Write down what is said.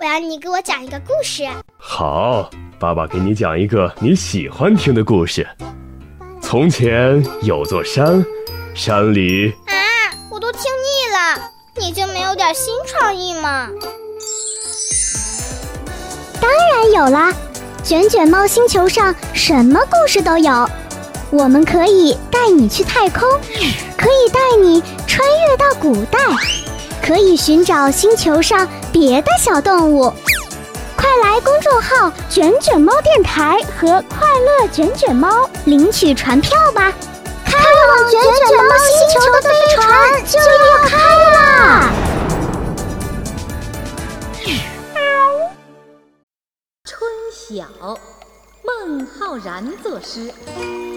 然你给我讲一个故事。 好，爸爸给你讲一个你喜欢听的故事。从前有座山，山里…… 我都听腻了，你就没有点新创意吗？ 当然有啦，卷卷猫星球上什么故事都有。我们可以带你去太空，可以带你穿越到古代，可以寻找星球上别的小动物。快来公众号卷卷猫电台和快乐卷卷猫领取船票吧，开往卷卷猫星球的飞船就要开啦！ 春晓，孟浩然作诗。